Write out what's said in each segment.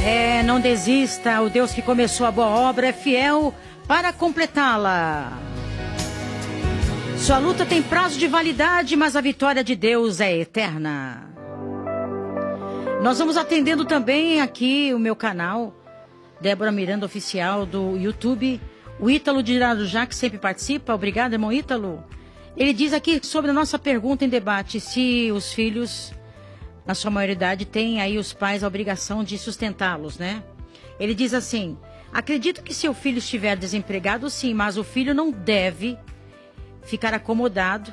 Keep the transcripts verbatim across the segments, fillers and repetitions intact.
É, não desista, o Deus que começou a boa obra é fiel para completá-la. Sua luta tem prazo de validade, mas a vitória de Deus é eterna. Nós vamos atendendo também aqui o meu canal, Débora Miranda Oficial do YouTube. O Ítalo de Arujá, que sempre participa. Obrigado, irmão Ítalo. Ele diz aqui sobre a nossa pergunta em debate, se os filhos, na sua maioridade, têm aí os pais a obrigação de sustentá-los, né? Ele diz assim: acredito que se o filho estiver desempregado, sim, mas o filho não deve ficar acomodado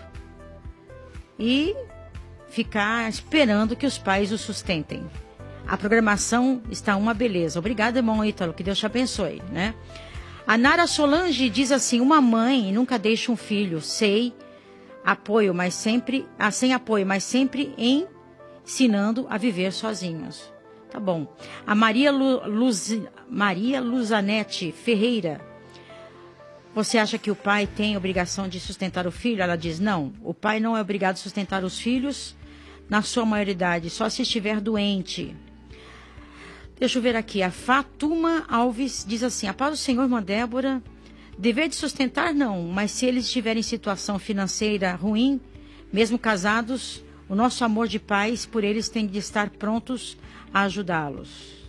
e ficar esperando que os pais o sustentem. A programação está uma beleza. Obrigada, irmão Ítalo, que Deus te abençoe, né? A Nara Solange diz assim: uma mãe nunca deixa um filho, sei, apoio, mas sempre, ah, sem apoio, mas sempre ensinando a viver sozinhos. Tá bom. A Maria, Lu, Luz, Maria Luzanete Ferreira: você acha que o pai tem obrigação de sustentar o filho? Ela diz: não, o pai não é obrigado a sustentar os filhos na sua maioridade, só se estiver doente. Deixa eu ver aqui. A Fatuma Alves diz assim: a paz do Senhor, irmã Débora, dever de sustentar não, mas se eles estiverem em situação financeira ruim, mesmo casados, o nosso amor de pais por eles tem de estar prontos a ajudá-los.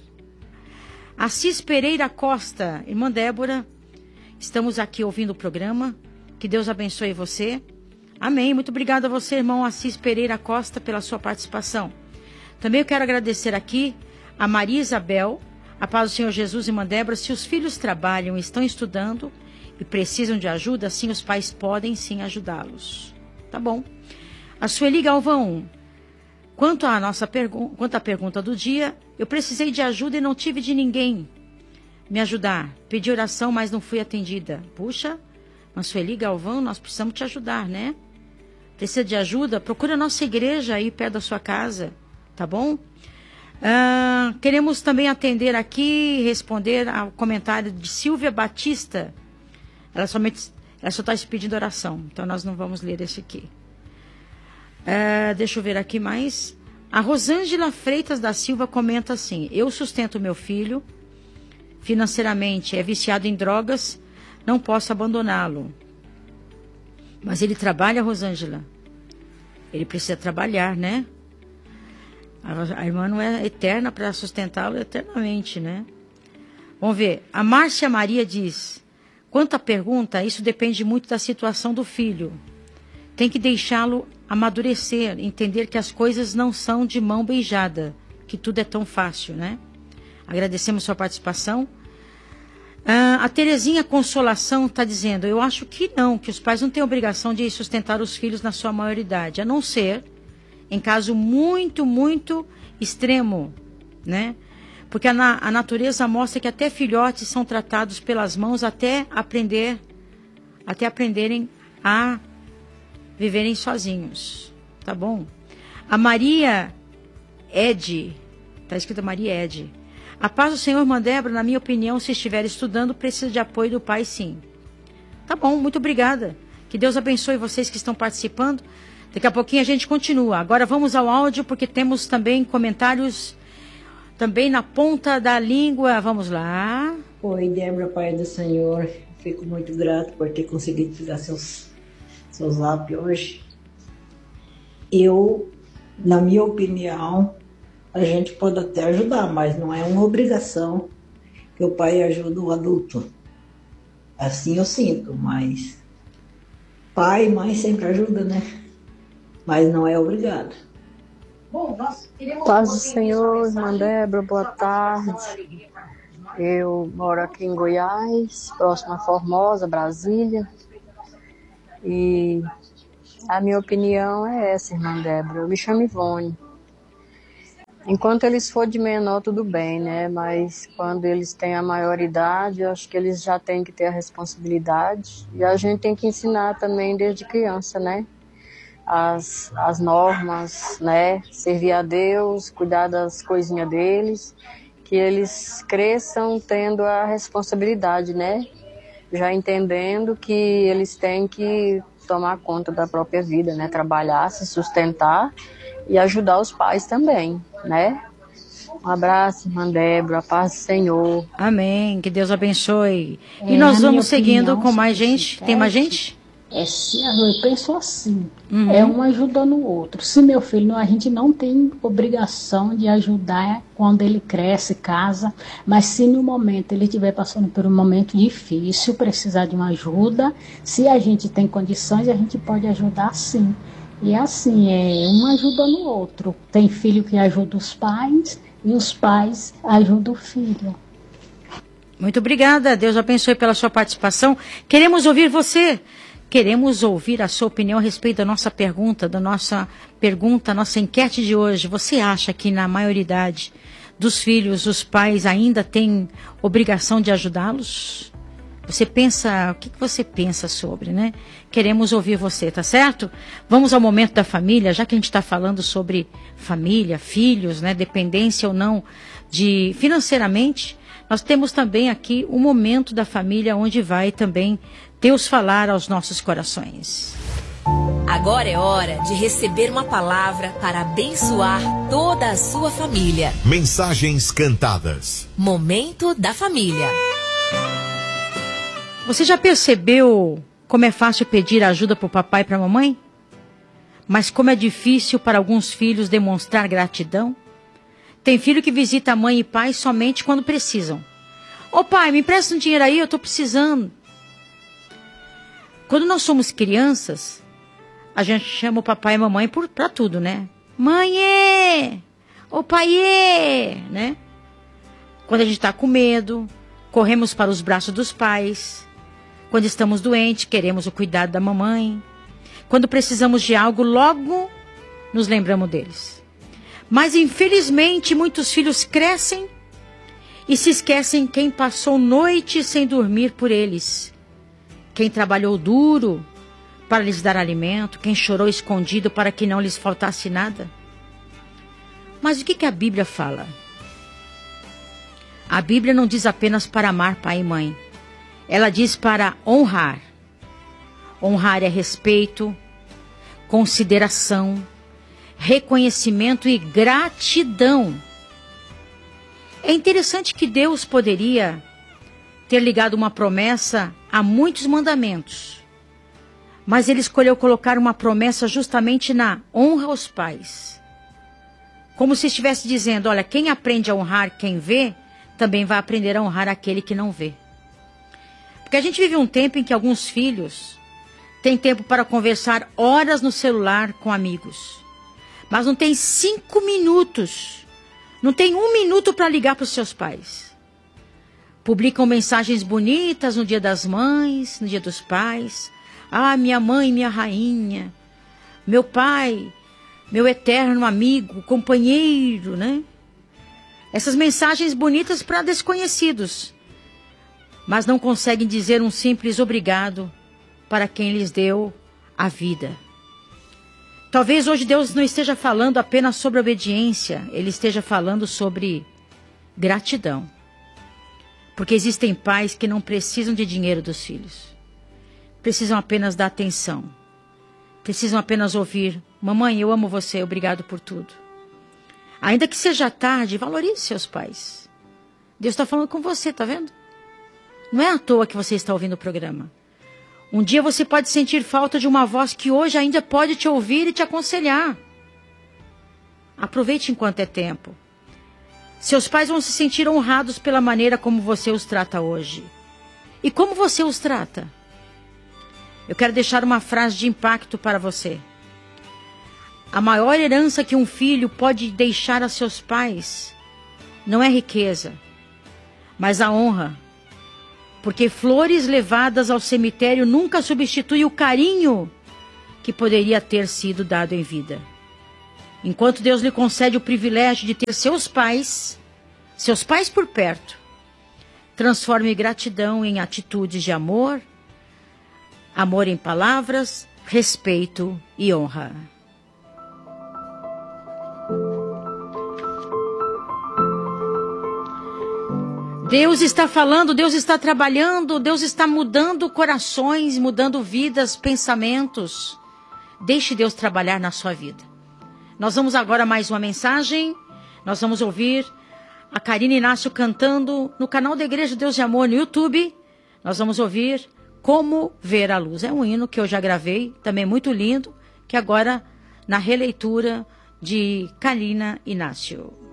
Assis Pereira Costa: irmã Débora, estamos aqui ouvindo o programa, que Deus abençoe você. Amém. Muito obrigada a você, irmão Assis Pereira Costa, pela sua participação. Também eu quero agradecer aqui a Maria Isabel: a paz do Senhor Jesus, irmã Débora, se os filhos trabalham, estão estudando e precisam de ajuda, sim, os pais podem sim ajudá-los. Tá bom. A Sueli Galvão: quanto à nossa pergunta, quanto à pergunta do dia, eu precisei de ajuda e não tive de ninguém me ajudar. Pedi oração, mas não fui atendida. Puxa, mas Sueli Galvão, nós precisamos te ajudar, né? Precisa de ajuda? Procura a nossa igreja aí perto da sua casa, tá bom? Uh, queremos também atender aqui, responder ao comentário de Silvia Batista. Ela, somente, ela só está pedindo oração, então nós não vamos ler esse aqui. Uh, deixa eu ver aqui mais. A Rosângela Freitas da Silva comenta assim: eu sustento meu filho financeiramente, é viciado em drogas, não posso abandoná-lo. Mas ele trabalha, Rosângela? Ele precisa trabalhar, né? A, a irmã não é eterna para sustentá-lo eternamente, né? Vamos ver. A Márcia Maria diz: quanto à pergunta, isso depende muito da situação do filho. Tem que deixá-lo amadurecer, entender que as coisas não são de mão beijada, que tudo é tão fácil, né? Agradecemos sua participação. Ah, a Terezinha Consolação está dizendo: eu acho que não, que os pais não têm obrigação de sustentar os filhos na sua maioridade, a não ser em caso muito, muito extremo, né? Porque a, na, a natureza mostra que até filhotes são tratados pelas mãos até aprender, até aprenderem a viverem sozinhos, tá bom? A Maria Ed, está escrito Maria Ed: a paz do Senhor, irmã Débora, na minha opinião, se estiver estudando, precisa de apoio do pai, sim. Tá bom, muito obrigada. Que Deus abençoe vocês que estão participando. Daqui a pouquinho a gente continua. Agora vamos ao áudio, porque temos também comentários também na ponta da língua. Vamos lá. Oi, Débora, pai do Senhor. Fico muito grato por ter conseguido pegar seus, seus zap hoje. Eu, na minha opinião, a gente pode até ajudar, mas não é uma obrigação que o pai ajude o adulto. Assim eu sinto, mas pai e mãe sempre ajuda, né? Mas não é obrigado. Bom, nós queremos... Paz do Senhor, irmã Débora, boa tarde. Eu moro aqui em Goiás, próximo a Formosa, Brasília. E a minha opinião é essa, irmã Débora. Eu me chamo Ivone. Enquanto eles for de menor, tudo bem, né? Mas quando eles têm a maioridade, eu acho que eles já têm que ter a responsabilidade. E a gente tem que ensinar também desde criança, né? As, as normas, né? Servir a Deus, cuidar das coisinhas deles. Que eles cresçam tendo a responsabilidade, né? Já entendendo que eles têm que tomar conta da própria vida, né? Trabalhar, se sustentar e ajudar os pais também, né? Um abraço, irmã Débora, a paz do Senhor. Amém, que Deus abençoe. É, e nós na vamos minha seguindo opinião, com mais se gente. você Tem mais pede, gente? É, se, eu penso assim, Uhum. é um ajudando o outro. Se meu filho, não, a gente não tem obrigação de ajudar quando ele cresce, casa, mas se no momento ele estiver passando por um momento difícil, precisar de uma ajuda, se a gente tem condições, a gente pode ajudar sim. E assim, é um ajudando o outro. Tem filho que ajuda os pais e os pais ajudam o filho. Muito obrigada, Deus abençoe pela sua participação. Queremos ouvir você. Queremos ouvir a sua opinião a respeito da nossa pergunta, da nossa pergunta, nossa enquete de hoje. Você acha que na maioridade dos filhos, os pais ainda têm obrigação de ajudá-los? Você pensa, o que você pensa sobre, né? Queremos ouvir você, tá certo? Vamos ao momento da família, já que a gente está falando sobre família, filhos, né? Dependência ou não de financeiramente. Nós temos também aqui o momento da família onde vai também Deus falar aos nossos corações. Agora é hora de receber uma palavra para abençoar toda a sua família. Mensagens cantadas. Momento da família. Você já percebeu como é fácil pedir ajuda para o papai e para a mamãe? Mas como é difícil para alguns filhos demonstrar gratidão? Tem filho que visita a mãe e pai somente quando precisam. Ô pai, me empresta um dinheiro aí, eu estou precisando. Quando nós somos crianças, a gente chama o papai e a mamãe para tudo, né? Mãe, ô pai, né? Quando a gente está com medo, corremos para os braços dos pais. Quando estamos doentes, queremos o cuidado da mamãe. Quando precisamos de algo, logo nos lembramos deles. Mas, infelizmente, muitos filhos crescem e se esquecem quem passou noite sem dormir por eles. Quem trabalhou duro para lhes dar alimento, quem chorou escondido para que não lhes faltasse nada. Mas o que, que a Bíblia fala? A Bíblia não diz apenas para amar pai e mãe. Ela diz para honrar. Honrar é respeito, consideração, reconhecimento e gratidão. É interessante que Deus poderia ter ligado uma promessa a muitos mandamentos, mas Ele escolheu colocar uma promessa justamente na honra aos pais. Como se estivesse dizendo, olha, quem aprende a honrar quem vê, também vai aprender a honrar aquele que não vê. Porque a gente vive um tempo em que alguns filhos têm tempo para conversar horas no celular com amigos, mas não tem cinco minutos, não tem um minuto para ligar para os seus pais. Publicam mensagens bonitas no dia das mães, no dia dos pais. Ah, minha mãe, minha rainha, meu pai, meu eterno amigo, companheiro, né? Essas mensagens bonitas para desconhecidos, mas não conseguem dizer um simples obrigado para quem lhes deu a vida. Talvez hoje Deus não esteja falando apenas sobre obediência, Ele esteja falando sobre gratidão. Porque existem pais que não precisam de dinheiro dos filhos. Precisam apenas da atenção. Precisam apenas ouvir, mamãe, eu amo você, obrigado por tudo. Ainda que seja tarde, valorize seus pais. Deus está falando com você, tá vendo? Não é à toa que você está ouvindo o programa. Um dia você pode sentir falta de uma voz que hoje ainda pode te ouvir e te aconselhar. Aproveite enquanto é tempo. Seus pais vão se sentir honrados pela maneira como você os trata hoje. E como você os trata? Eu quero deixar uma frase de impacto para você. A maior herança que um filho pode deixar a seus pais não é riqueza, mas a honra. Porque flores levadas ao cemitério nunca substituem o carinho que poderia ter sido dado em vida. Enquanto Deus lhe concede o privilégio de ter seus pais, seus pais por perto, transforme gratidão em atitudes de amor, amor em palavras, respeito e honra. Deus está falando, Deus está trabalhando, Deus está mudando corações, mudando vidas, pensamentos. Deixe Deus trabalhar na sua vida. Nós vamos agora a mais uma mensagem. Nós vamos ouvir a Karina Inácio cantando no canal da Igreja Deus de Amor no YouTube. Nós vamos ouvir Como Ver a Luz. É um hino que eu já gravei, também muito lindo, que agora na releitura de Karina Inácio.